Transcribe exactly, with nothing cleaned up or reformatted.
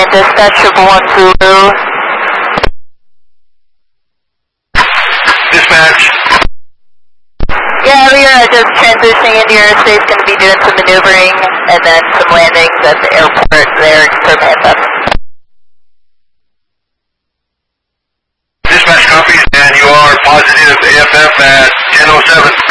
dispatch triple one Zulu. Dispatch. Yeah, we are just transitioning into your airspace, going to be doing some maneuvering and then some landings at the airport there in Samantha. Dispatch copies, and you are positive A F F at ten oh seven.